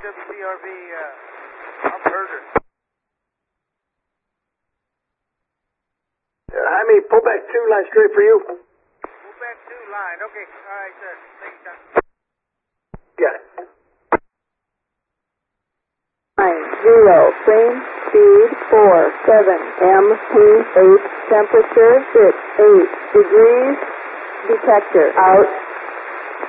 WCRV, up herder. Jaime, pull back 2, line straight for you. Pull back 2, line. Okay, all right, sir. Thank you, sir. Got it. 9-0, same speed 47, MP 8, temperature 6, 8 degrees, detector out.